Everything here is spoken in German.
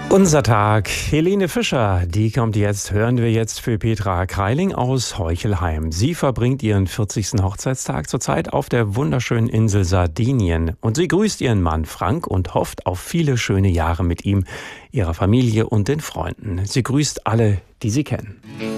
Unser Tag. Helene Fischer, die kommt jetzt, hören wir jetzt für Petra Kreiling aus Heuchelheim. Sie verbringt ihren 40. Hochzeitstag zurzeit auf der wunderschönen Insel Sardinien. Und sie grüßt ihren Mann Frank und hofft auf viele schöne Jahre mit ihm, ihrer Familie und den Freunden. Sie grüßt alle, die sie kennen.